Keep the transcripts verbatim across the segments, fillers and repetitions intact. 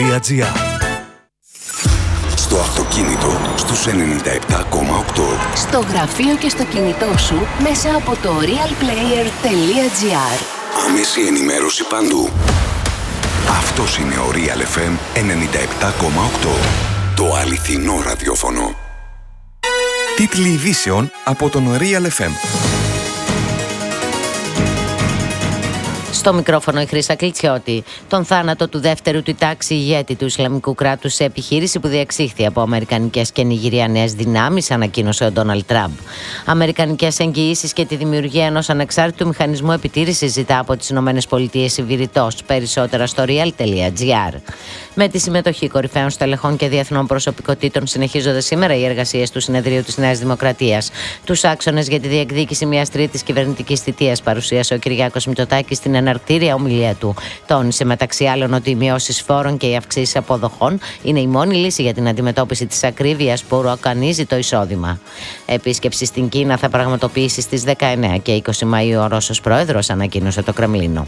τελεία τζι άρ. Στο αυτοκίνητο στους ενενήντα επτά κόμμα οκτώ. Στο γραφείο και στο κινητό σου μέσα από το real player τελεία τζι άρ. Άμεση ενημέρωση παντού. Αυτός είναι ο Real εφ εμ ενενήντα επτά κόμμα οκτώ. Το αληθινό ραδιόφωνο. Τίτλοι ειδήσεων από τον Real εφ εμ. Στο μικρόφωνο η Χρύσα Κλιτσιώτη. Τον θάνατο του δεύτερου του τάξη ηγέτη του Ισλαμικού κράτους σε επιχείρηση που διεξήχθη από αμερικανικές και νιγηριανές δυνάμεις, ανακοίνωσε ο Ντόναλντ Τραμπ. Αμερικανικές εγγυήσεις και τη δημιουργία ενός ανεξάρτητου μηχανισμού επιτήρησης ζητά από τις ΗΠΑ η Βηρητός. Περισσότερα στο real τελεία τζι άρ. Με τη συμμετοχή κορυφαίων στελεχών και διεθνών προσωπικότητων συνεχίζονται σήμερα οι εργασίες του Συνεδρίου της Νέας Δημοκρατίας. Τους άξονες για τη διεκδίκηση μιας τρίτης κυβερνητικής θητείας παρουσίασε ο Κυριάκος Μητσοτάκης στην εναρκτήρια ομιλία του. Τόνισε μεταξύ άλλων ότι οι μειώσεις φόρων και οι αυξήσεις αποδοχών είναι η μόνη λύση για την αντιμετώπιση της ακρίβειας που ουρακανίζει το εισόδημα. Επίσκεψη στην Κίνα θα πραγματοποιήσει στις δεκαεννέα και είκοσι Μαΐου ο Ρώσος Πρόεδρος, ανακοίνωσε το Κρεμλίνο.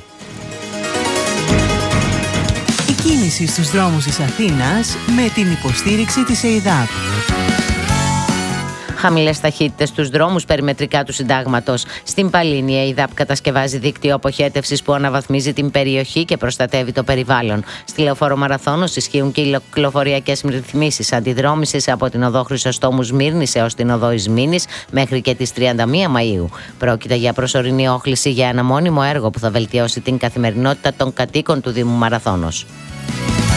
Η κίνηση στους δρόμους της Αθήνας με την υποστήριξη της ΕΙΔΑΠ. Χαμηλές ταχύτητες στους δρόμους περιμετρικά του συντάγματος. Στην Παλίνη, η ΕΙΔΑΠ κατασκευάζει δίκτυο αποχέτευσης που αναβαθμίζει την περιοχή και προστατεύει το περιβάλλον. Στη Λεωφόρο Μαραθώνος ισχύουν κυκλοφοριακές ρυθμίσεις αντιδρόμησης από την οδό Χρυσοστόμου Σμύρνης έως την οδό Ισμήνης μέχρι και τις τριάντα μία Μαΐου. Πρόκειται για προσωρινή όχληση για ένα μόνιμο έργο που θα βελτιώσει την καθημερινότητα των κατοίκων του Δήμου Μαραθώνος.